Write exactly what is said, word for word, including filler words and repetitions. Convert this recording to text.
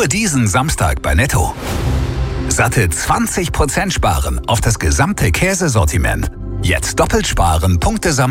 Nur diesen Samstag bei Netto. Satte zwanzig Prozent sparen auf das gesamte Käsesortiment. Jetzt doppelt sparen, Punkte sammeln.